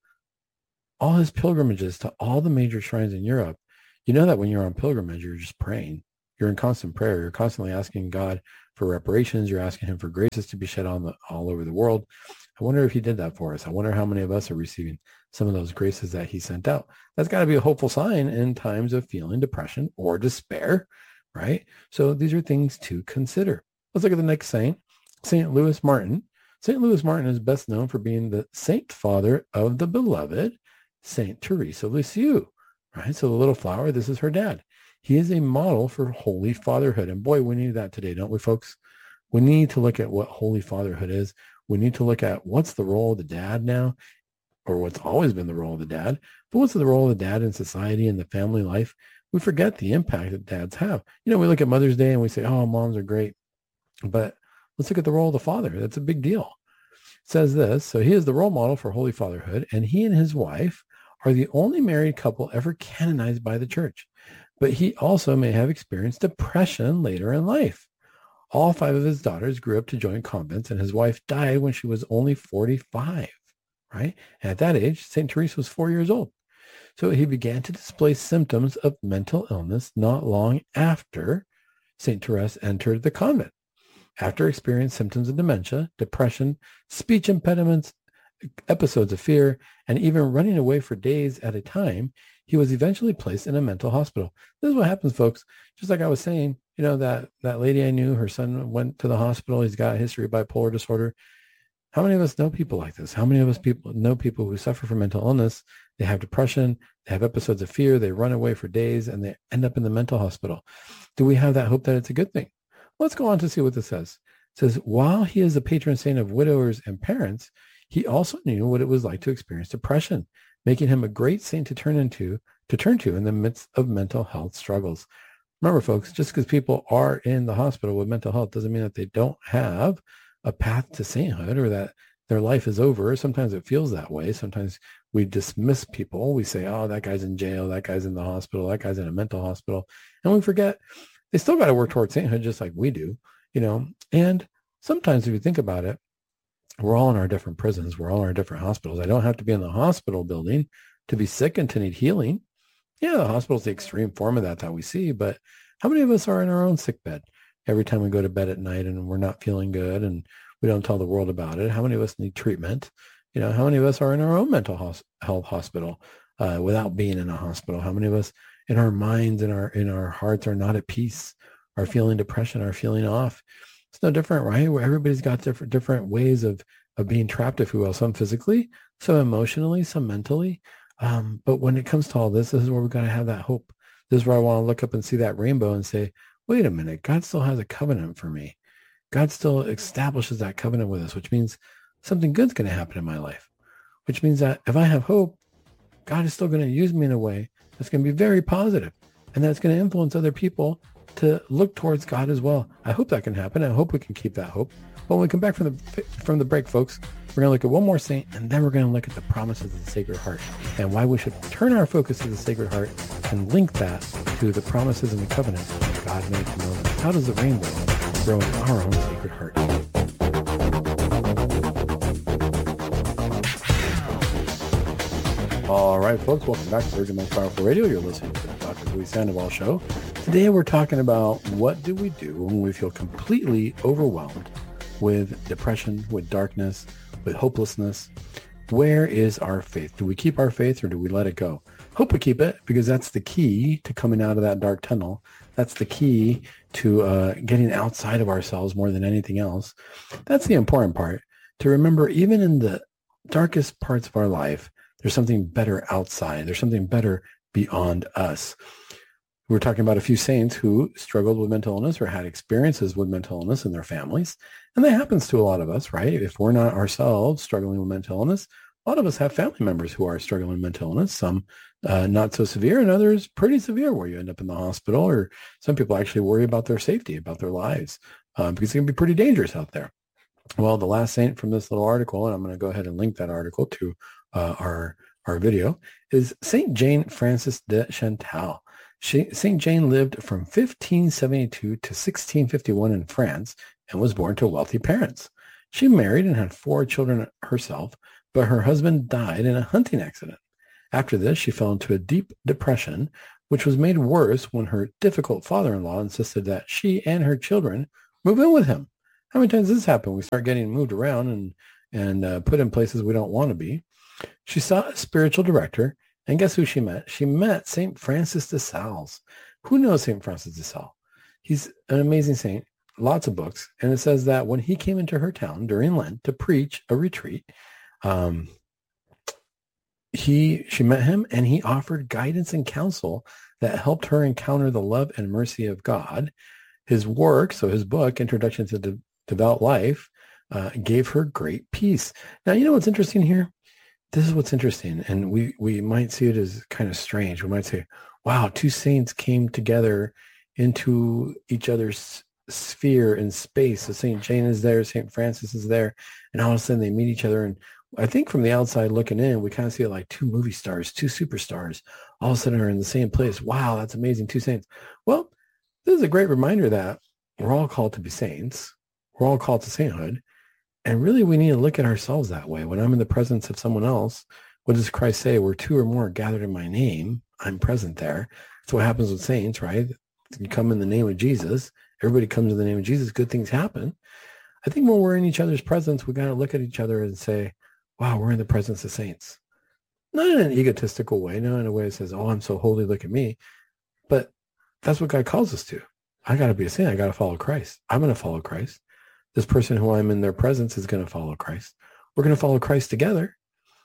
pilgrimages to all the major shrines in Europe, you know that when you're on pilgrimage, you're just praying. You're in constant prayer. You're constantly asking God for reparations. You're asking him for graces to be shed on all over the world. I wonder if he did that for us. I wonder how many of us are receiving some of those graces that he sent out. That's got to be a hopeful sign in times of feeling depression or despair, right? So these are things to consider. Let's look at the next saint, St. Louis Martin. St. Louis Martin is best known for being the saint father of the beloved St. Teresa of Lisieux, right? So the little flower, this is her dad. He is a model for holy fatherhood. And boy, we need that today, don't we, folks? We need to look at what holy fatherhood is. We need to look at what's the role of the dad now, or what's always been the role of the dad, but what's the role of the dad in society and the family life? We forget the impact that dads have. We look at Mother's Day and we say, oh, moms are great. But let's look at the role of the father. That's a big deal. It says this, so he is the role model for holy fatherhood, and he and his wife are the only married couple ever canonized by the church. But he also may have experienced depression later in life. All 5 of his daughters grew up to join convents, and his wife died when she was only 45, right? And at that age, St. Teresa was 4 years old. So he began to display symptoms of mental illness not long after St. Teresa entered the convent. After experiencing symptoms of dementia, depression, speech impediments, episodes of fear, and even running away for days at a time, he was eventually placed in a mental hospital. This is what happens, folks. Just like I was saying, that lady I knew, her son went to the hospital. He's got a history of bipolar disorder. How many of us know people like this? How many of us know people who suffer from mental illness? They have depression, they have episodes of fear, they run away for days, and they end up in the mental hospital. Do we have that hope that it's a good thing? Let's go on to see what this says. It says, while he is the patron saint of widowers and parents, he also knew what it was like to experience depression, making him a great saint to turn to in the midst of mental health struggles. Remember, folks, just because people are in the hospital with mental health doesn't mean that they don't have a path to sainthood or that their life is over. Sometimes it feels that way. Sometimes we dismiss people. We say, oh, that guy's in jail. That guy's in the hospital. That guy's in a mental hospital. And we forget they still got to work towards sainthood just like we do, And sometimes if you think about it, we're all in our different prisons. We're all in our different hospitals. I don't have to be in the hospital building to be sick and to need healing. Yeah, the hospital is the extreme form of that we see. But how many of us are in our own sick bed every time we go to bed at night and we're not feeling good and we don't tell the world about it? How many of us need treatment? How many of us are in our own mental health hospital without being in a hospital? How many of us in our minds and in our hearts are not at peace, are feeling depression, are feeling off? It's no different, right? Where everybody's got different ways of being trapped, if you will, some physically, some emotionally, some mentally. But when it comes to all this is where we've got to have that hope. This is where I want to look up and see that rainbow and say, wait a minute, God still has a covenant for me. God still establishes that covenant with us, which means something good's going to happen in my life, which means that if I have hope, God is still going to use me in a way that's going to be very positive, and that's going to influence other people to look towards God as well. I hope that can happen. I hope we can keep that hope. But when we come back from the break, folks, we're going to look at one more saint, and then we're going to look at the promises of the Sacred Heart and why we should turn our focus to the Sacred Heart and link that to the promises and the covenant God made to Moses. How does the rainbow grow in our own Sacred Heart? All right, folks, welcome back to Virgin Most Powerful Radio. You're listening to the Dr. Louis Sandoval Show. Today we're talking about what do we do when we feel completely overwhelmed with depression, with darkness, with hopelessness. Where is our faith? Do we keep our faith or do we let it go? Hope we keep it, because that's the key to coming out of that dark tunnel. That's the key to getting outside of ourselves more than anything else. That's the important part, to remember even in the darkest parts of our life, there's something better outside. There's something better beyond us. We're talking about a few saints who struggled with mental illness or had experiences with mental illness in their families. And that happens to a lot of us, right? If we're not ourselves struggling with mental illness, a lot of us have family members who are struggling with mental illness, some not so severe and others pretty severe, where you end up in the hospital, or some people actually worry about their safety, about their lives, because it can be pretty dangerous out there. Well, the last saint from this little article, and I'm going to go ahead and link that article to our video, is Saint Jane Frances de Chantal. Saint Jane lived from 1572 to 1651 in France and was born to wealthy parents. She married and had 4 children herself, but her husband died in a hunting accident. After this, she fell into a deep depression, which was made worse when her difficult father-in-law insisted that she and her children move in with him. How many times does this happen? We start getting moved around and put in places we don't want to be. She saw a spiritual director, and guess who she met? She met St. Francis de Sales. Who knows St. Francis de Sales? He's an amazing saint, lots of books. And it says that when he came into her town during Lent to preach a retreat, She met him, and he offered guidance and counsel that helped her encounter the love and mercy of God. His work, so his book, Introduction to Devout Life, gave her great peace. Now, you know what's interesting here? This is what's interesting, and we might see it as kind of strange. We might say, wow, two saints came together into each other's sphere in space. So St. Jane is there, St. Francis is there, and all of a sudden they meet each other. And I think from the outside looking in, we kind of see it like two movie stars, two superstars, all of a sudden are in the same place. Wow, that's amazing, two saints. Well, this is a great reminder that we're all called to be saints. We're all called to sainthood. And really, we need to look at ourselves that way. When I'm in the presence of someone else, what does Christ say? Where two or more are gathered in my name, I'm present there. That's what happens with saints, right? You come in the name of Jesus. Everybody comes in the name of Jesus. Good things happen. I think when we're in each other's presence, we got to look at each other and say, wow, we're in the presence of saints. Not in an egotistical way, not in a way that says, oh, I'm so holy, look at me. But that's what God calls us to. I got to be a saint. I got to follow Christ. I'm going to follow Christ. This person who I'm in their presence is going to follow Christ. We're going to follow Christ together.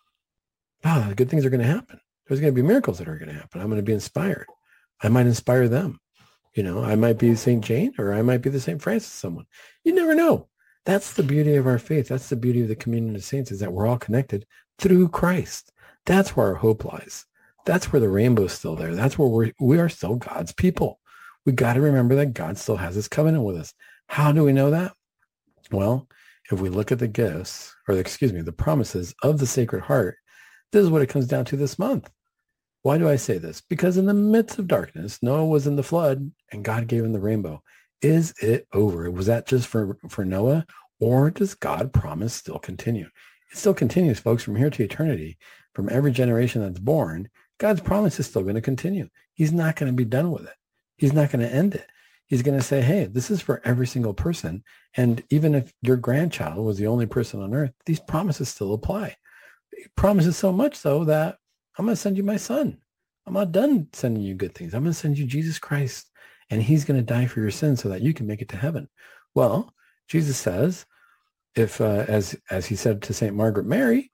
Wow, good things are going to happen. There's going to be miracles that are going to happen. I'm going to be inspired. I might inspire them. You know, I might be St. Jane, or I might be the St. Francis someone. You never know. That's the beauty of our faith. That's the beauty of the communion of saints, is that we're all connected through Christ. That's where our hope lies. That's where the rainbow's still there. That's where we are still God's people. We got to remember that God still has his covenant with us. How do we know that? Well, if we look at the gifts, or the promises of the Sacred Heart, this is what it comes down to this month. Why do I say this? Because in the midst of darkness, Noah was in the flood and God gave him the rainbow. Is it over? Was that just for Noah? Or does God promise still continue? It still continues, folks, from here to eternity. From every generation that's born, God's promise is still going to continue. He's not going to be done with it. He's not going to end it. He's going to say, hey, this is for every single person. And even if your grandchild was the only person on earth, these promises still apply. He promises so much so that I'm going to send you my son. I'm not done sending you good things. I'm going to send you Jesus Christ, and he's going to die for your sins so that you can make it to heaven. Well, Jesus says, if, as he said to St. Margaret Mary,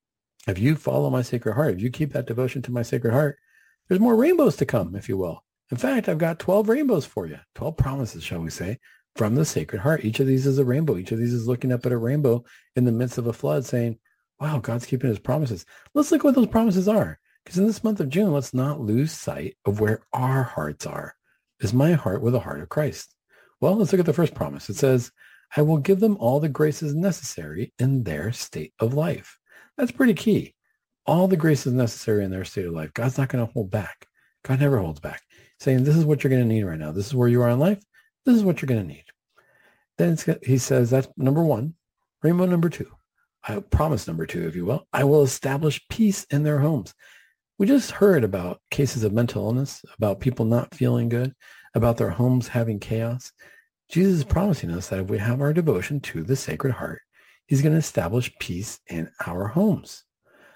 if you follow my Sacred Heart, if you keep that devotion to my Sacred Heart, there's more rainbows to come, if you will. In fact, I've got 12 rainbows for you, 12 promises, shall we say, from the Sacred Heart. Each of these is a rainbow. Each of these is looking up at a rainbow in the midst of a flood saying, wow, God's keeping his promises. Let's look at what those promises are. Because in this month of June, let's not lose sight of where our hearts are. Is my heart with the heart of Christ? Well, let's look at the first promise. It says, I will give them all the graces necessary in their state of life. That's pretty key. All the graces necessary in their state of life. God's not going to hold back. God never holds back. Saying, this is what you're going to need right now. This is where you are in life. This is what you're going to need. Then he says, that's number one. Rainbow number two. I promise number two, if you will. I will establish peace in their homes. We just heard about cases of mental illness, about people not feeling good, about their homes having chaos. Jesus is promising us that if we have our devotion to the Sacred Heart, he's going to establish peace in our homes.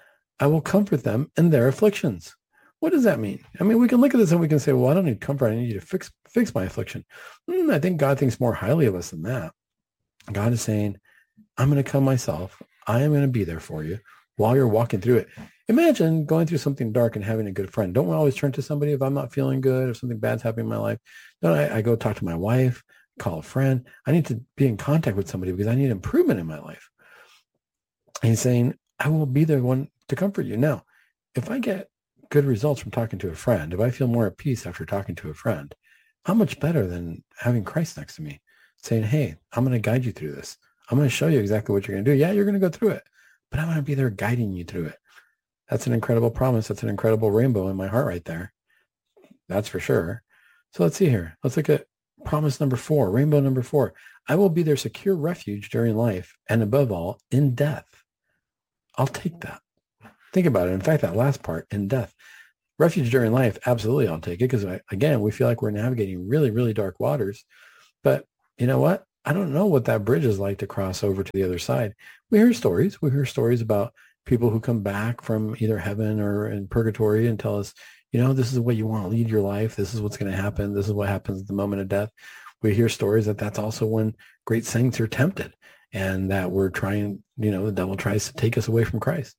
I will comfort them in their afflictions. What does that mean? I mean, we can look at this and we can say, well, I don't need comfort. I need you to fix my affliction. I think God thinks more highly of us than that. God is saying, I'm going to come myself. I am going to be there for you while you're walking through it. Imagine going through something dark and having a good friend. Don't we always turn to somebody if I'm not feeling good, if something bad's happening in my life? No, I go talk to my wife, call a friend. I need to be in contact with somebody because I need improvement in my life. And he's saying, I will be the one to comfort you. Now, if I get good results from talking to a friend, if I feel more at peace after talking to a friend, how much better than having Christ next to me saying, hey, I'm going to guide you through this. I'm going to show you exactly what you're going to do. Yeah, you're going to go through it, but I'm going to be there guiding you through it. That's an incredible promise. That's an incredible rainbow in my heart right there. That's for sure. So let's see here. Let's look at promise number 4, rainbow number 4. I will be their secure refuge during life and above all, in death. I'll take that. Think about it. In fact, that last part, in death. Refuge during life, absolutely I'll take it because, again, we feel like we're navigating really, really dark waters. But you know what? I don't know what that bridge is like to cross over to the other side. We hear stories. We hear stories about people who come back from either heaven or in purgatory and tell us, you know, this is the way you want to lead your life. This is what's going to happen. This is what happens at the moment of death. We hear stories that that's also when great saints are tempted and that we're trying, you know, the devil tries to take us away from Christ.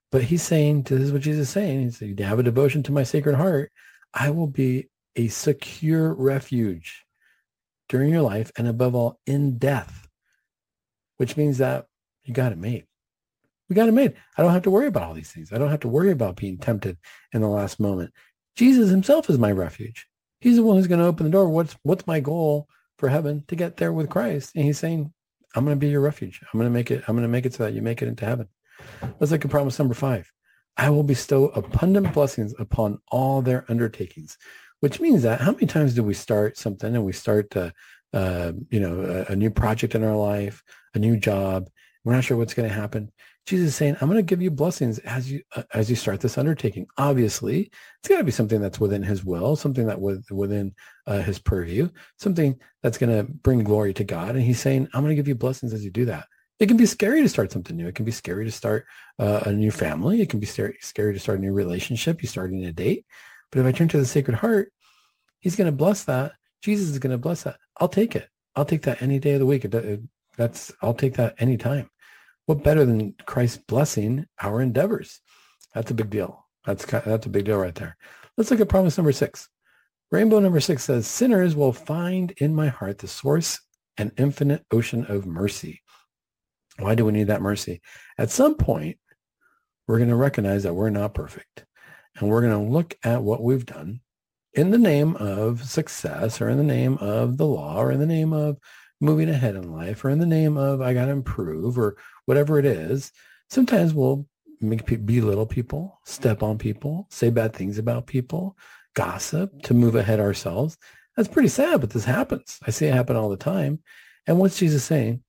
But he's saying, this is what Jesus is saying. He said, you have a devotion to my sacred heart. I will be a secure refuge during your life and above all in death, which means that you got it made. We got it made. I don't have to worry about all these things. I don't have to worry about being tempted in the last moment. Jesus himself is my refuge. He's the one who's going to open the door. What's my goal for heaven? To get there with Christ. And he's saying, I'm going to be your refuge. I'm going to make it so that you make it into heaven. Let's look at promise number 5. I will bestow abundant blessings upon all their undertakings, which means that how many times do we start something and we start, a new project in our life, a new job. We're not sure what's going to happen. Jesus is saying, I'm going to give you blessings as you start this undertaking. Obviously, it's got to be something that's within his will, something that within his purview, something that's going to bring glory to God. And he's saying, I'm going to give you blessings as you do that. It can be scary to start something new. It can be scary to start a new family. It can be scary to start a new relationship. You're starting a date. But if I turn to the Sacred Heart, he's going to bless that. Jesus is going to bless that. I'll take it. I'll take that any day of the week. I'll take that any time. What better than Christ blessing our endeavors? That's a big deal. That's a big deal right there. Let's look at promise number 6. Rainbow number 6 says, sinners will find in my heart the source and infinite ocean of mercy. Why do we need that mercy? At some point, we're going to recognize that we're not perfect. And we're going to look at what we've done in the name of success, or in the name of the law, or in the name of moving ahead in life, or in the name of I got to improve, or whatever it is. Sometimes we'll belittle people, step on people, say bad things about people, gossip to move ahead ourselves. That's pretty sad, but this happens. I see it happen all the time. And what's Jesus saying?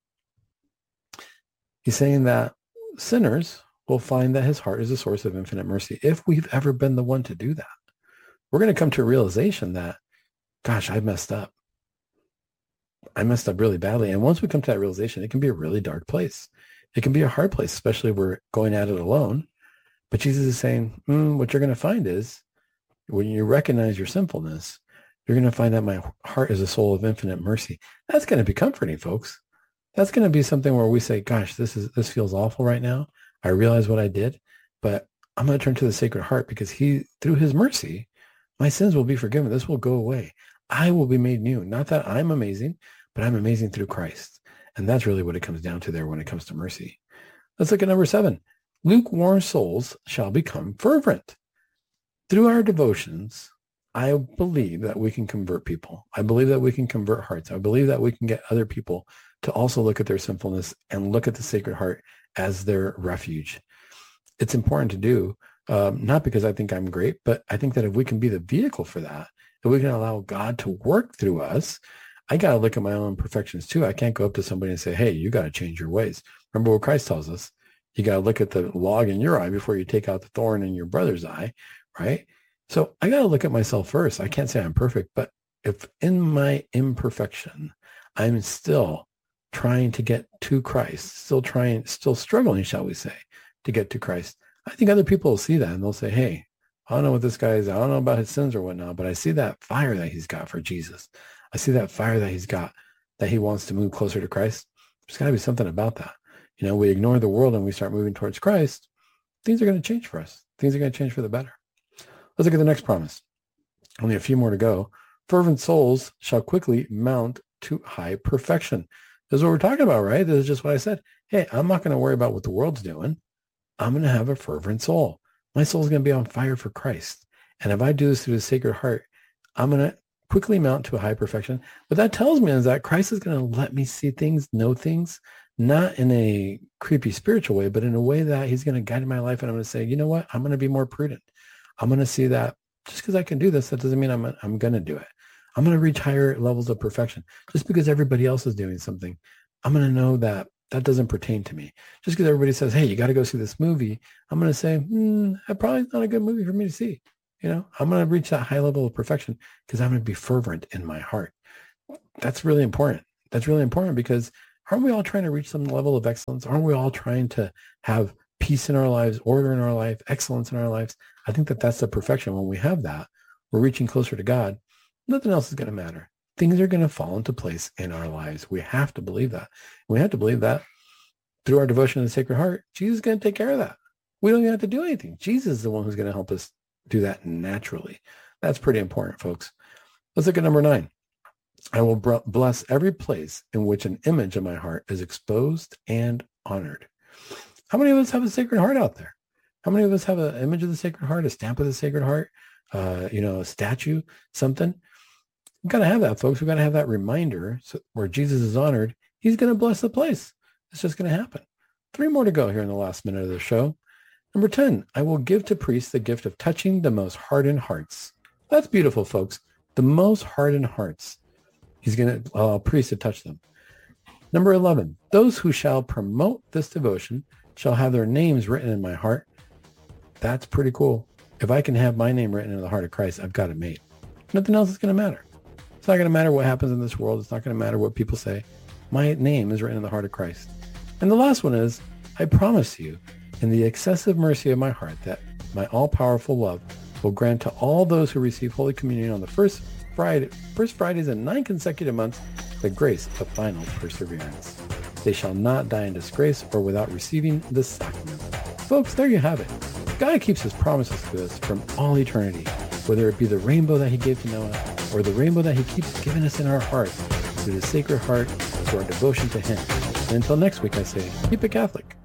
He's saying that sinners will find that his heart is a source of infinite mercy. If we've ever been the one to do that, we're going to come to a realization that, gosh, I messed up. I messed up really badly. And once we come to that realization, it can be a really dark place. It can be a hard place, especially if we're going at it alone. But Jesus is saying, what you're going to find is when you recognize your sinfulness, you're going to find that my heart is a soul of infinite mercy. That's going to be comforting, folks. That's going to be something where we say, gosh, this feels awful right now. I realize what I did, but I'm going to turn to the Sacred Heart because through his mercy, my sins will be forgiven. This will go away. I will be made new. Not that I'm amazing, but I'm amazing through Christ. And that's really what it comes down to there when it comes to mercy. Let's look at number 7. Lukewarm souls shall become fervent. Through our devotions, I believe that we can convert people. I believe that we can convert hearts. I believe that we can get other people to also look at their sinfulness and look at the Sacred Heart as their refuge. It's important to do, not because I think I'm great, but I think that if we can be the vehicle for that, if we can allow God to work through us, I got to look at my own imperfections too. I can't go up to somebody and say, hey, you got to change your ways. Remember what Christ tells us. You got to look at the log in your eye before you take out the thorn in your brother's eye, right? So I got to look at myself first. I can't say I'm perfect, but if in my imperfection, I'm still trying to get to Christ, still struggling, shall we say, to get to Christ, I think other people will see that and they'll say, hey, I don't know what this guy is. I don't know about his sins or whatnot, but I see that fire that he's got for Jesus. I see that fire that he's got, that he wants to move closer to Christ. There's got to be something about that. We ignore the world and we start moving towards Christ. Things are going to change for us. Things are going to change for the better. Let's look at the next promise. Only a few more to go. Fervent souls shall quickly mount to high perfection. This is what we're talking about, right? This is just what I said. Hey, I'm not going to worry about what the world's doing. I'm going to have a fervent soul. My soul is going to be on fire for Christ. And if I do this through the Sacred Heart, I'm going to quickly mount to a high perfection. What that tells me is that Christ is going to let me see things, know things, not in a creepy spiritual way, but in a way that he's going to guide my life. And I'm going to say, you know what? I'm going to be more prudent. I'm going to see that just because I can do this, that doesn't mean I'm going to do it. I'm going to reach higher levels of perfection. Just because everybody else is doing something, I'm going to know that that doesn't pertain to me. Just because everybody says, hey, you got to go see this movie, I'm going to say, that probably not a good movie for me to see. I'm going to reach that high level of perfection because I'm going to be fervent in my heart. That's really important. That's really important because aren't we all trying to reach some level of excellence? Aren't we all trying to have peace in our lives, order in our life, excellence in our lives? I think that that's the perfection. When we have that, we're reaching closer to God. Nothing else is going to matter. Things are going to fall into place in our lives. We have to believe that. We have to believe that through our devotion to the Sacred Heart, Jesus is going to take care of that. We don't even have to do anything. Jesus is the one who's going to help us do that naturally. That's pretty important, folks. Let's look at number 9. I will bless every place in which an image of my heart is exposed and honored. How many of us have a Sacred Heart out there? How many of us have an image of the Sacred Heart, a stamp of the Sacred Heart, a statue, something? We've got to have that, folks. We've got to have that reminder where Jesus is honored. He's going to bless the place. It's just going to happen. 3 more to go here in the last minute of the show. Number 10, I will give to priests the gift of touching the most hardened hearts. That's beautiful, folks. The most hardened hearts. He's going to allow priests to touch them. Number 11, those who shall promote this devotion shall have their names written in my heart. That's pretty cool. If I can have my name written in the heart of Christ, I've got it made. Nothing else is going to matter. It's not going to matter what happens in this world. It's not going to matter what people say. My name is written in the heart of Christ. And the last one is, I promise you, in the excessive mercy of my heart, that my all-powerful love will grant to all those who receive Holy Communion on the first Fridays in 9 consecutive months the grace of final perseverance. They shall not die in disgrace or without receiving the sacrament. Folks, there you have it. God keeps his promises to us from all eternity, whether it be the rainbow that he gave to Noah or the rainbow that he keeps giving us in our hearts through the Sacred Heart, through our devotion to him. And until next week, I say, keep it Catholic.